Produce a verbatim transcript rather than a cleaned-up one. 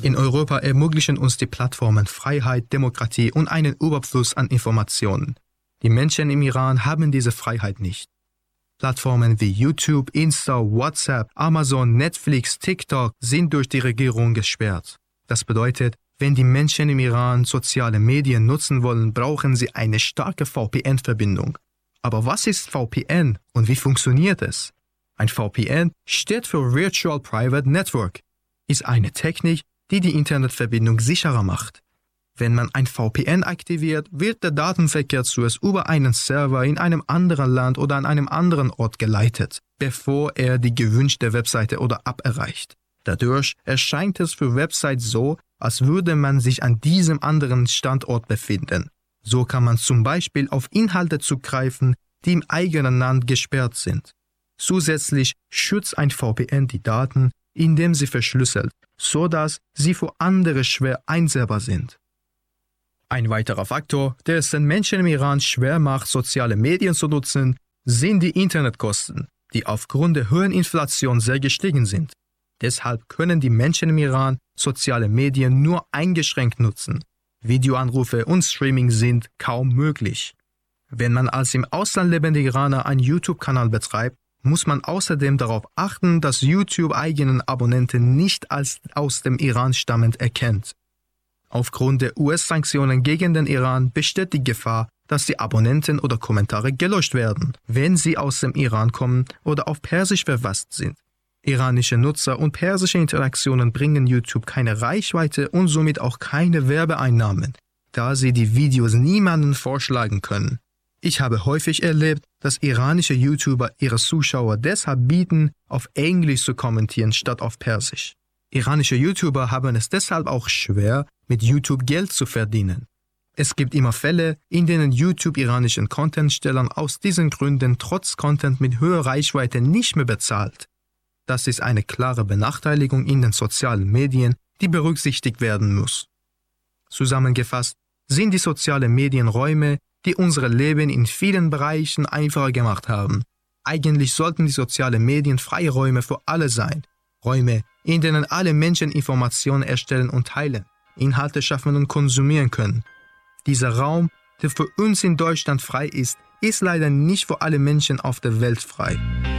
In Europa ermöglichen uns die Plattformen Freiheit, Demokratie und einen Überfluss an Informationen. Die Menschen im Iran haben diese Freiheit nicht. Plattformen wie YouTube, Insta, WhatsApp, Amazon, Netflix, TikTok sind durch die Regierung gesperrt. Das bedeutet, wenn die Menschen im Iran soziale Medien nutzen wollen, brauchen sie eine starke V P N-Verbindung. Aber was ist V P N und wie funktioniert es? Ein V P N steht für Virtual Private Network, ist eine Technik, die die Internetverbindung sicherer macht. Wenn man ein V P N aktiviert, wird der Datenverkehr zuerst über einen Server in einem anderen Land oder an einem anderen Ort geleitet, bevor er die gewünschte Webseite oder App erreicht. Dadurch erscheint es für Websites so, als würde man sich an diesem anderen Standort befinden. So kann man zum Beispiel auf Inhalte zugreifen, die im eigenen Land gesperrt sind. Zusätzlich schützt ein V P N die Daten, indem sie verschlüsselt, sodass sie für andere schwer einsehbar sind. Ein weiterer Faktor, der es den Menschen im Iran schwer macht, soziale Medien zu nutzen, sind die Internetkosten, die aufgrund der hohen Inflation sehr gestiegen sind. Deshalb können die Menschen im Iran soziale Medien nur eingeschränkt nutzen. Videoanrufe und Streaming sind kaum möglich. Wenn man als im Ausland lebende Iraner einen YouTube-Kanal betreibt, muss man außerdem darauf achten, dass YouTube eigenen Abonnenten nicht als aus dem Iran stammend erkennt. Aufgrund der U S-Sanktionen gegen den Iran besteht die Gefahr, dass die Abonnenten oder Kommentare gelöscht werden, wenn sie aus dem Iran kommen oder auf Persisch verfasst sind. Iranische Nutzer und persische Interaktionen bringen YouTube keine Reichweite und somit auch keine Werbeeinnahmen, da sie die Videos niemandem vorschlagen können. Ich habe häufig erlebt, dass iranische YouTuber ihre Zuschauer deshalb bieten, auf Englisch zu kommentieren statt auf Persisch. Iranische YouTuber haben es deshalb auch schwer, mit YouTube Geld zu verdienen. Es gibt immer Fälle, in denen YouTube iranischen Contentstellern aus diesen Gründen trotz Content mit hoher Reichweite nicht mehr bezahlt. Das ist eine klare Benachteiligung in den sozialen Medien, die berücksichtigt werden muss. Zusammengefasst sind die sozialen Medien Räume, die unser Leben in vielen Bereichen einfacher gemacht haben. Eigentlich sollten die sozialen Medien freie Räume für alle sein. Räume, in denen alle Menschen Informationen erstellen und teilen, Inhalte schaffen und konsumieren können. Dieser Raum, der für uns in Deutschland frei ist, ist leider nicht für alle Menschen auf der Welt frei.